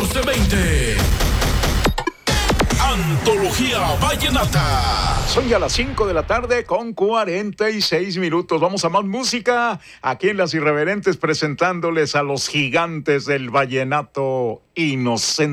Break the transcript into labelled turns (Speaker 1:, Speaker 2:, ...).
Speaker 1: 1420. Antología Vallenata.
Speaker 2: Son ya las 5 de la tarde con 46 minutos. Vamos a más música aquí en Las Irreverentes, presentándoles a los gigantes del vallenato inocente.